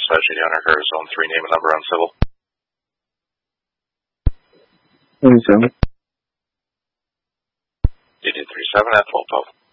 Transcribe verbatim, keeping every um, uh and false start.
dispatching down her zone three, name and number on civil. twenty-seven. D D three seven at twelve twelve.